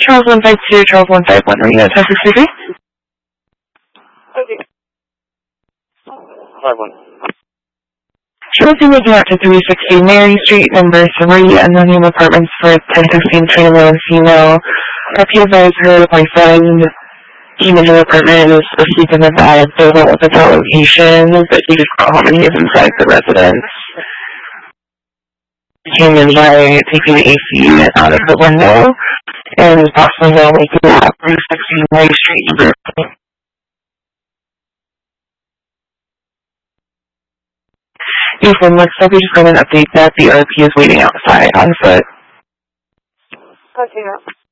Charles 152, Charles 151, are you at Texas City? Okay. 5-1. Charles, you making out to 360 Mary Street, number 3, Anonium Apartments for 1016 train male and female. RP advised her by friend. Individual apartment is received in the bag, so that was the location, but he just got home and he was inside the residence. He came in by taking the AC unit out of the window, and was possibly now making out 360 Mary Street, number 3. Ethan, looks like we just got an update that the RP is waiting outside on foot. Okay.